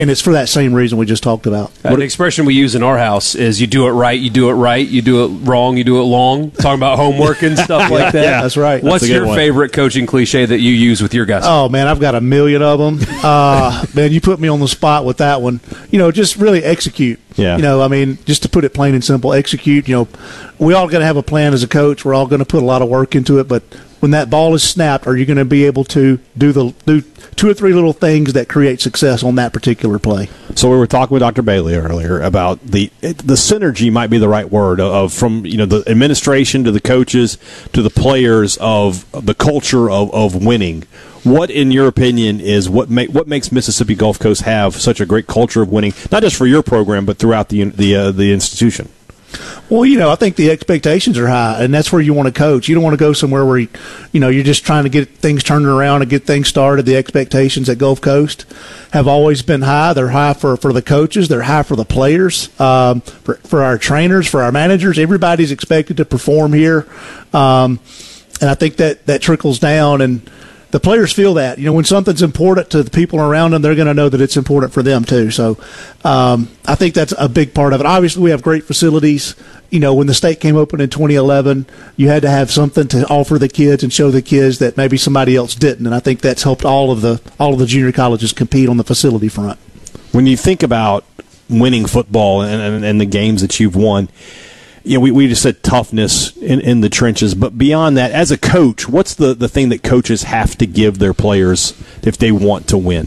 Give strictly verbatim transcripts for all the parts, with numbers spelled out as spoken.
And it's for that same reason we just talked about. Uh, the expression we use in our house is you do it right, you do it right, you do it wrong, you do it long. Talking about homework and stuff like that. Yeah, that's right. What's That's your one. favorite coaching cliche that you use with your guys? Oh, man, I've got a million of them. Uh, man, you put me on the spot with that one. You know, just really execute. Yeah. You know, I mean, just to put it plain and simple, execute. You know, we all got to have a plan as a coach. We're all going to put a lot of work into it, but when that ball is snapped, are you going to be able to do the do two or three little things that create success on that particular play? So we were talking with Doctor Bailey earlier about the the synergy might be the right word of from you know the administration to the coaches to the players of the culture of, of winning. What, in your opinion, is what make what makes Mississippi Gulf Coast have such a great culture of winning, not just for your program but throughout the the uh, the institution? Well, you know, I think the expectations are high, and that's where you want to coach. You don't want to go somewhere where, you, you know, you're just trying to get things turned around and get things started. The expectations at Gulf Coast have always been high. They're high for, for the coaches. They're high for the players, um, for, for our trainers, for our managers. Everybody's expected to perform here, um, and I think that, that trickles down, and the players feel that. You know, when something's important to the people around them, they're going to know that it's important for them too. So um, I think that's a big part of it. Obviously, we have great facilities. You know, when the state came open in twenty eleven, you had to have something to offer the kids and show the kids that maybe somebody else didn't. And I think that's helped all of the all of the junior colleges compete on the facility front. When you think about winning football and, and, and the games that you've won, you know, we, we just said toughness in, in the trenches, but beyond that, as a coach, what's the, the thing that coaches have to give their players if they want to win?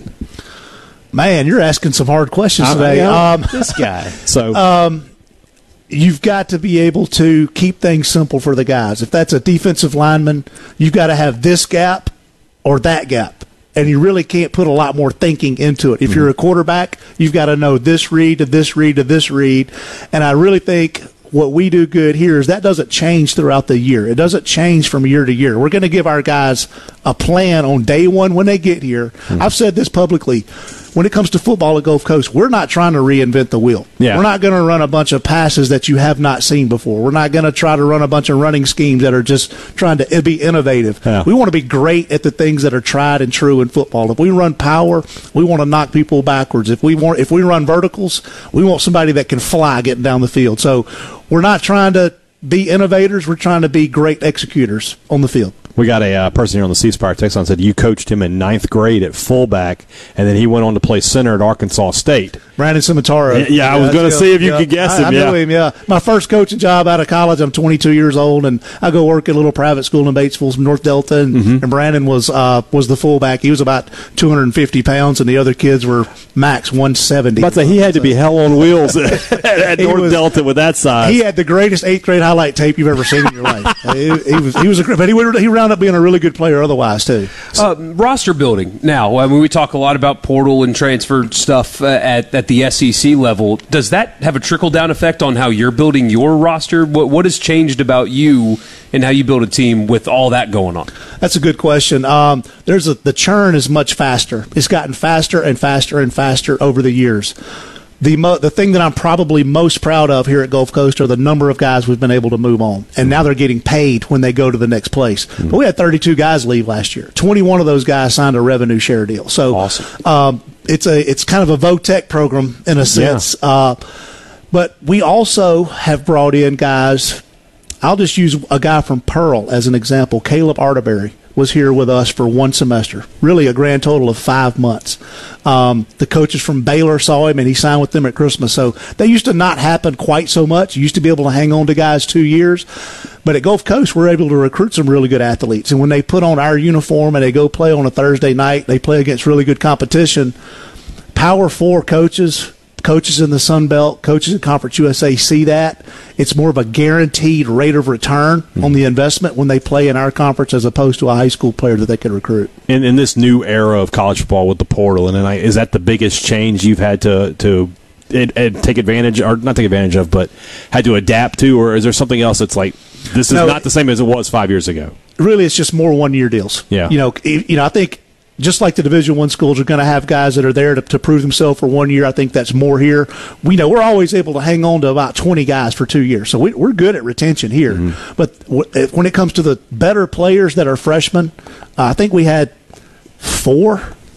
Man, you're asking some hard questions today. I, um, this guy. So, um, you've got to be able to keep things simple for the guys. If that's a defensive lineman, you've got to have this gap or that gap. And you really can't put a lot more thinking into it. If mm-hmm. you're a quarterback, you've got to know this read to this read to this read. And I really think what we do good here is that doesn't change throughout the year. It doesn't change from year to year. We're going to give our guys a plan on day one when they get here. Mm-hmm. I've said this publicly. When it comes to football at Gulf Coast, we're not trying to reinvent the wheel. Yeah. We're not going to run a bunch of passes that you have not seen before. We're not going to try to run a bunch of running schemes that are just trying to be innovative. Yeah. We want to be great at the things that are tried and true in football. If we run power, we want to knock people backwards. If we want, if we run verticals, we want somebody that can fly getting down the field. So we're not trying to be innovators. We're trying to be great executors on the field. We got a uh, person here on the C Spire text on said you coached him in ninth grade at fullback, and then he went on to play center at Arkansas State. Brandon Cimitaro. Yeah, yeah I was going to see if you yeah. could guess I, him. I yeah. know him, yeah. My first coaching job out of college, I'm twenty-two years old, and I go work at a little private school in Batesville, North Delta, and, mm-hmm. and Brandon was uh, was the fullback. He was about two hundred fifty pounds, and the other kids were max one seventy. But he had to be hell on wheels at, at North was, Delta with that size. He had the greatest eighth grade highlight tape you've ever seen in your life. he, he was he was a but he would, he wound up being a really good player otherwise too. Uh, roster building. Now, I mean, we talk a lot about portal and transfer stuff uh, at at the S E C level. Does that have a trickle down effect on how you're building your roster? What what has changed about you and how you build a team with all that going on? That's a good question. Um, there's a, the churn is much faster. It's gotten faster and faster and faster over the years. The mo- the thing that I'm probably most proud of here at Gulf Coast are the number of guys we've been able to move on, and now they're getting paid when they go to the next place. Mm-hmm. But we had thirty-two guys leave last year. twenty-one of those guys signed a revenue share deal. So awesome. Um, it's a it's kind of a VOTEC program in a sense. Yeah. Uh, but we also have brought in guys. I'll just use a guy from Pearl as an example. Caleb Arterberry was here with us for one semester, really a grand total of five months. Um, the coaches from Baylor saw him, and he signed with them at Christmas. So that used to not happen quite so much. You used to be able to hang on to guys two years. But at Gulf Coast, we're able to recruit some really good athletes. And when they put on our uniform and they go play on a Thursday night, they play against really good competition. Power Four coaches, coaches in the Sun Belt, coaches in Conference U S A see that. It's more of a guaranteed rate of return mm-hmm. on the investment when they play in our conference as opposed to a high school player that they can recruit. In, in this new era of college football with the portal, and, and I, is that the biggest change you've had to to it, it take advantage, or not take advantage of, but had to adapt to, or is there something else that's like, this is no, not the same as it was five years ago? Really, it's just more one-year deals. Yeah. You know, you know, I think just like the Division One schools are going to have guys that are there to, to prove themselves for one year, I think that's more here. We know we're always able to hang on to about twenty guys for two years, so we, we're good at retention here. Mm-hmm. But w- when it comes to the better players that are freshmen, uh, I think we had four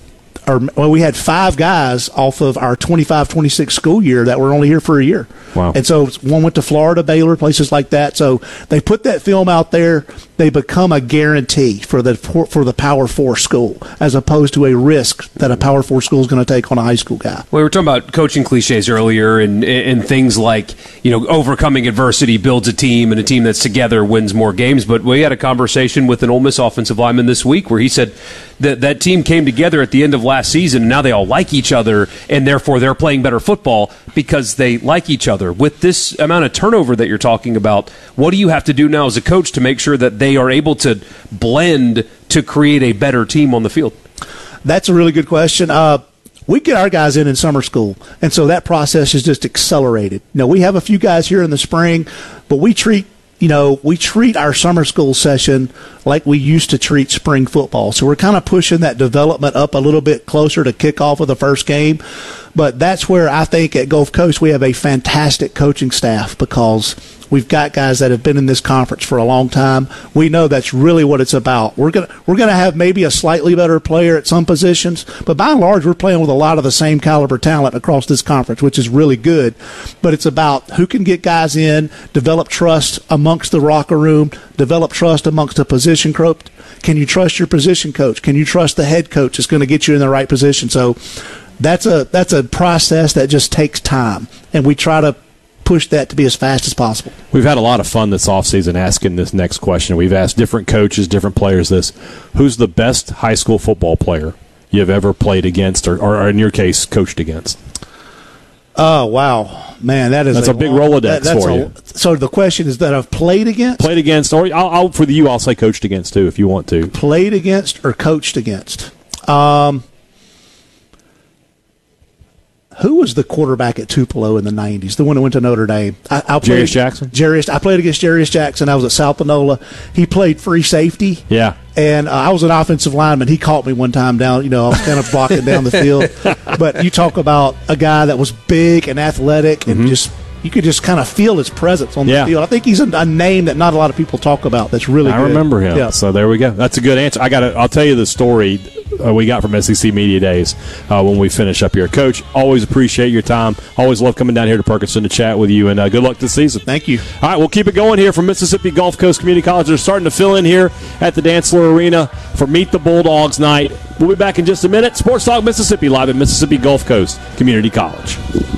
or well, we had five guys off of our twenty-five twenty-six school year that were only here for a year. Wow. And so one went to Florida, Baylor, places like that. So they put that film out there. They become a guarantee for the for, for the Power Four school, as opposed to a risk that a Power Four school is going to take on a high school guy. Well, we were talking about coaching cliches earlier, and and things like, you know, overcoming adversity builds a team, and a team that's together wins more games. But we had a conversation with an Ole Miss offensive lineman this week where he said that that team came together at the end of last season, and now they all like each other, and therefore they're playing better football because they like each other. With this amount of turnover that you're talking about, what do you have to do now as a coach to make sure that they are able to blend to create a better team on the field? That's a really good question. Uh, we get our guys in in summer school, and so that process is just accelerated. You know, we have a few guys here in the spring, but we treat you know, we treat our summer school session like we used to treat spring football. So we're kind of pushing that development up a little bit closer to kickoff of the first game. But that's where I think at Gulf Coast we have a fantastic coaching staff, because we've got guys that have been in this conference for a long time. We know that's really what it's about. We're gonna we're gonna have maybe a slightly better player at some positions, but by and large we're playing with a lot of the same caliber talent across this conference, which is really good. But it's about who can get guys in, develop trust amongst the locker room, develop trust amongst the position coach. Can you trust your position coach? Can you trust the head coach that's going to get you in the right position? So that's a that's a process that just takes time, and we try to push that to be as fast as possible. We've had a lot of fun this offseason asking this next question. We've asked different coaches, different players this. Who's the best high school football player you've ever played against, or, or in your case, coached against? Oh, wow. Man, that is that's a, a big long, Rolodex that, for a, you. So the question is that I've played against? Played against, or I'll, I'll, for you, I'll say coached against too, if you want to. Played against or coached against? Um, who was the quarterback at Tupelo in the nineties? The one that went to Notre Dame. I, I played, Jarius Jackson? Jarius, I played against Jarius Jackson. I was at South Panola. He played free safety. Yeah. And uh, I was an offensive lineman. He caught me one time down, you know, I was kind of blocking down the field. But you talk about a guy that was big and athletic and mm-hmm. just, you could just kind of feel his presence on yeah. the field. I think he's a, a name that not a lot of people talk about that's really I good. I remember him. Yeah. So there we go. That's a good answer. I got to, I'll tell you the story uh, we got from S E C Media Days uh, when we finish up here. Coach, always appreciate your time. Always love coming down here to Perkinson to chat with you, and uh, good luck this season. Thank you. All right, we'll keep it going here from Mississippi Gulf Coast Community College. They're starting to fill in here at the Dantzler Arena for Meet the Bulldogs night. We'll be back in just a minute. Sports Talk Mississippi live at Mississippi Gulf Coast Community College.